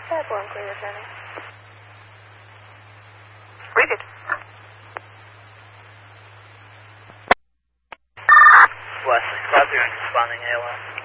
Airborne clear, Jenny. Read it. Wesley, cloud 0 responding AOL.